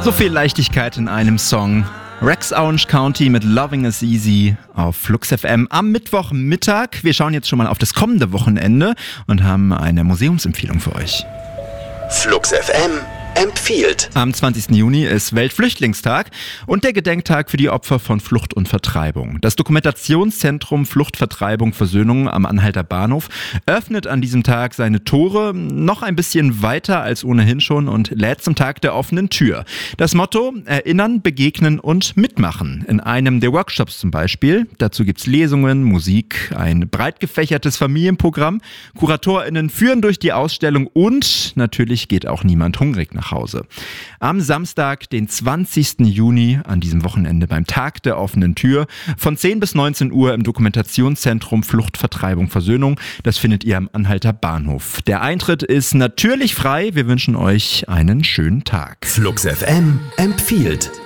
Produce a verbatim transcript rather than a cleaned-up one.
So viel Leichtigkeit in einem Song. Rex Orange County mit Loving Is Easy auf Flux F M am Mittwochmittag. Wir schauen jetzt schon mal auf das kommende Wochenende und haben eine Museumsempfehlung für euch. Flux F M empfiehlt. Am zwanzigsten Juni ist Weltflüchtlingstag und der Gedenktag für die Opfer von Flucht und Vertreibung. Das Dokumentationszentrum Flucht, Vertreibung, Versöhnung am Anhalter Bahnhof öffnet an diesem Tag seine Tore noch ein bisschen weiter als ohnehin schon und lädt zum Tag der offenen Tür. Das Motto: Erinnern, begegnen und mitmachen. In einem der Workshops zum Beispiel. Dazu gibt's Lesungen, Musik, ein breit gefächertes Familienprogramm. KuratorInnen führen durch die Ausstellung und natürlich geht auch niemand hungrig nach Hause. Am Samstag, den zwanzigsten Juni, an diesem Wochenende beim Tag der offenen Tür, von zehn bis neunzehn Uhr im Dokumentationszentrum Flucht, Vertreibung, Versöhnung. Das findet ihr am Anhalter Bahnhof. Der Eintritt ist natürlich frei. Wir wünschen euch einen schönen Tag. Flux F M empfiehlt.